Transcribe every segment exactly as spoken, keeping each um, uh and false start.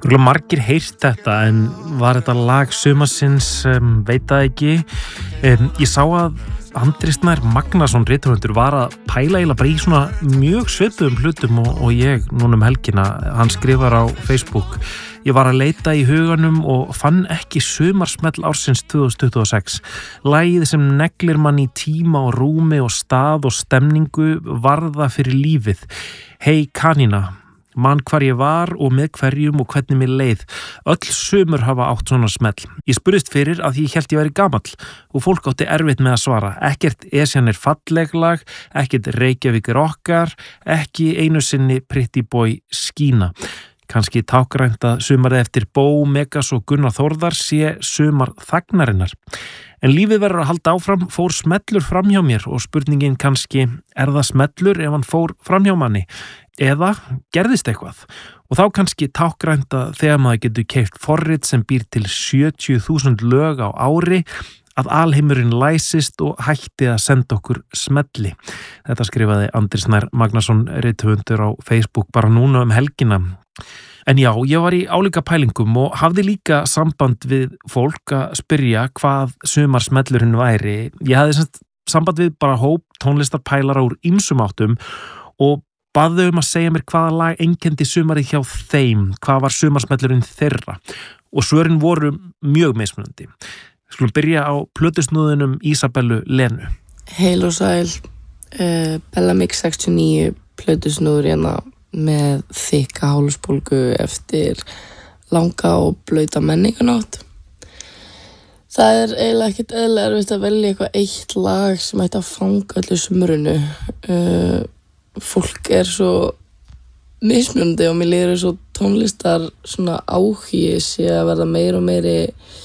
Örgulega margir heyrt þetta en var þetta lag sumarsins, um, veit það ekki. Um, ég sá að Andri Snær Magnason rithöfundur var að pæla eiginlega bara í svona mjög svipuðum hlutum og, og ég núna um helgina. Hann skrifar á Facebook: Ég var að leita í huganum og fann ekki sumarsmell ársins tvö þúsund tuttugu og sex. Lagið sem neglir mann í tíma og rúmi og stað og stemningu varða fyrir lífið. Hey kanína, mann hvar ég var og með hverjum og hvernig mér leið. Öll sumur hafa átt svona smell. Ég spurðist fyrir að ég held ég væri gamall og fólk átti erfitt með að svara. Ekkert Esjan er falleg lag, ekkert Reykjavík er okkar, ekki einu sinni Pretty Boy Skína. Kanski tákrænt að sumarið eftir Bó, Megas og Gunnar Þórðar sé sumar þagnarinnar. En lífið verður að halda áfram. Fór smellur framhjá mér og spurningin kannski, er það smellur ef hann fór framhjá manni? Eða gerðist eitthvað? Og þá kannski tákrænt að þegar maður getur keypt forrit sem býr til sjötíu þúsund lög á ári, að alheimurinn læsist og hætti að senda okkur smelli. Þetta skrifaði Andri Snær Magnason rithöfundur á Facebook bara núna um helgina. En já, ég var í álíka pælingum og hafði líka samband við fólk að spyrja hvað sumarsmellurinn væri. Ég hafði semst samband við bara hóp tónlistarpælara úr ýmsum áttum og baðið um að segja mér hvaða lag einkenndi sumarið hjá þeim, hvað var sumarsmellurinn þeirra. Og svörin voru mjög mismunandi. Við skulum byrja á plötusnúðunum Ísabellu Lenu. Heil og sæl, uh, Bella Mix sextíu og níu plötusnúður hérna með þykka hálsbólgu eftir langa og blauta menninganótt. Það er eiginlega ekkert eðlilega erfitt að velja eitthvað eitt lag sem ætti að fanga öllu sumrunu. Uh, fólk er svo mismunandi og mér líður svo tónlistar svona áhugi sé að verða meir og meiri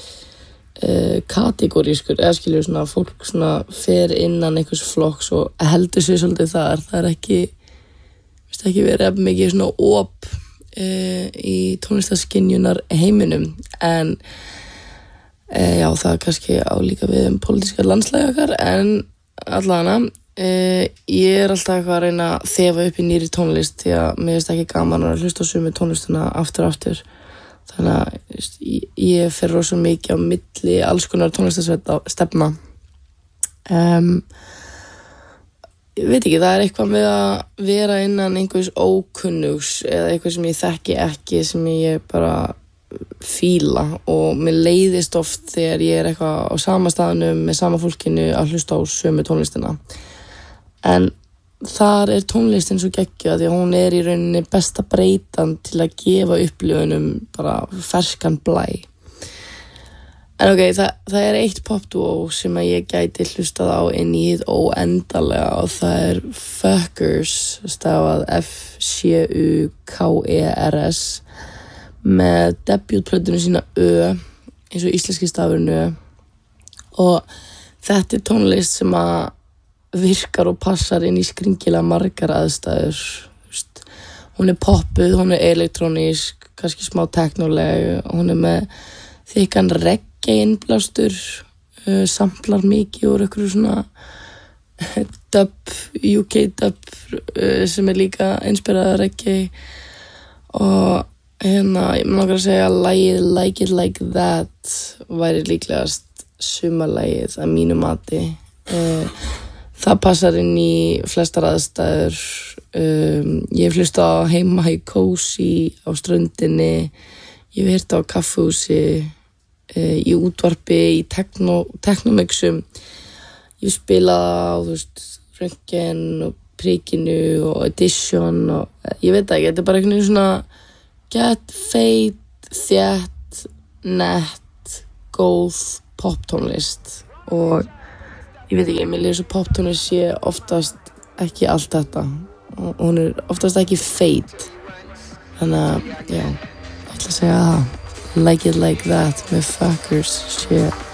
uh, kategorískur, eða skilur svona fólk svona fer innan einhvers flokks og heldur sig svolítið þar. Það er ekki Vist ekki verið mikið svona op uh, í tónlistarskynjunar heiminum, en uh, já, það er kannski álíka við um pólitískar landslægar, en allavega uh, ég er alltaf eitthvað að reyna að þefa upp í nýri tónlist því að mér finnst ekki gaman að hlusta á sömu tónlistina aftur og aftur. Þannig að just, ég, ég fer rosa mikið á milli alls konar tónlistarstefna. Um, Ég veit ekki, það er eitthvað með að vera innan einhvers ókunnugs eða eitthvað sem ég þekki ekki, sem ég bara fíla, og mér leiðist oft þegar ég er eitthvað á sama staðnum með sama fólkinu að hlusta á sömu tónlistina. En þar er tónlistin svo geggjuð því að hún er í rauninni besta breytan til að gefa upplifunum bara ferskan blæ. En ok, það, það er eitt popduo sem að ég gæti hlustað á inn í hið óendalega, og það er Fuckers, stafað F C U K E R S, með debutplötunu sína Ö, eins og íslenski stafurinn Ö. Og þetta er tónlist sem að virkar og passar inn í skringilega margar aðstæður. Hún er poppuð, hún er elektrónísk, kannski smá teknoleg, hún er með þykkan regn innblástur, uh, samplar mikið úr einhverju svona dub, U K dub uh, sem er líka inspirað reggae, og hérna, ég mun okkar að segja að lagið Like It Like That væri líklegast sumarlagið að mínu mati. uh, það passar inn í flestar aðstæður. um, ég hef hlustað á heima í Cozy á ströndinni, ég hef heyrt á kaffihúsi, í útvarpi, í techno, technomixum. Ég spilaði á, þú veist, Röntgen og Prikinu og Edition og ég veit ekki, þetta er bara einhvern veginn svona get feit, þétt, nett, góð poptónlist, og ég veit ekki, mér líður svo poptónlist sé oftast ekki allt þetta, og hún er oftast ekki feit. Þannig að, já, ég ætla að segja það. Like It Like That með Fuckers, shit.